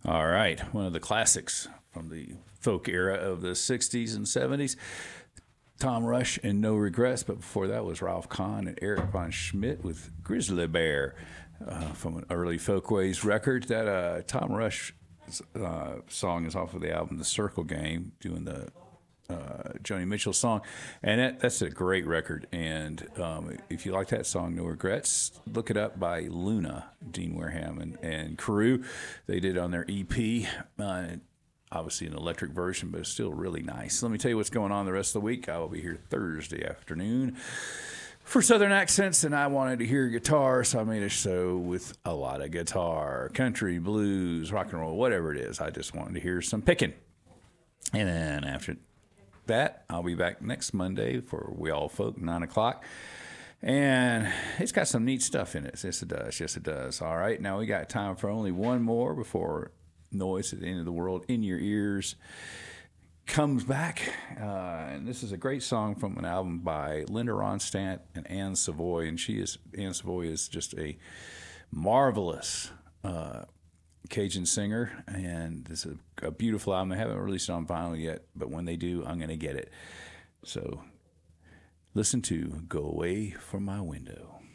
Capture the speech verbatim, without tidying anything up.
All right, one of the classics from the folk era of the sixties and seventies. Tom Rush and No Regrets, but before that was Ralph Kahn and Eric Von Schmidt with Grizzly Bear uh, from an early Folkways record. That uh, Tom Rush uh, song is off of the album The Circle Game, doing the uh, Joni Mitchell song, and that, that's a great record. And um, if you like that song, No Regrets, look it up by Luna, Dean Wareham and, and crew. They did it on their E P. Uh, Obviously an electric version, but it's still really nice. Let me tell you what's going on the rest of the week. I will be here Thursday afternoon for Southern Accents, and I wanted to hear guitar, so I made a show with a lot of guitar, country, blues, rock and roll, whatever it is. I just wanted to hear some picking. And then after that, I'll be back next Monday for We All Folk, nine o'clock. And it's got some neat stuff in it. Yes, it does. Yes, it does. All right, now we got time for only one more before Noise at the End of the World in Your Ears comes back. Uh, and this is a great song from an album by Linda Ronstadt and Anne Savoy. And she is, Anne Savoy is just a marvelous uh, Cajun singer. And it's a, a beautiful album. They haven't released it on vinyl yet, but when they do, I'm going to get it. So listen to Go Away From My Window.